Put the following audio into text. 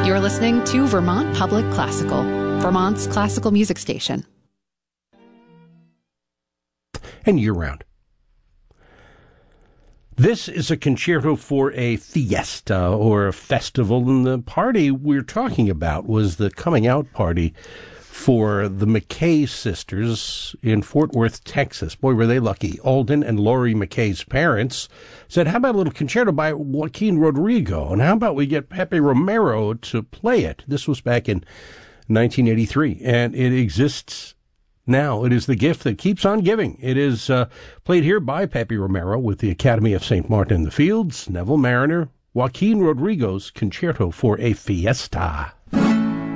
You're listening to Vermont Public Classical, Vermont's classical music station. And year-round. This is a concerto for a fiesta or a festival, and the party we're talking about was the coming out party for the McKay sisters in Fort Worth, Texas. Boy, were they lucky. Alden and Lori McKay's parents said, how about a little concerto by Joaquin Rodrigo, and how about we get Pepe Romero to play it? This was back in 1983, and it exists now. It is the gift that keeps on giving. It is played here by Pepe Romero with the Academy of St. Martin in the Fields, Neville Mariner, Joaquin Rodrigo's Concerto for a Fiesta.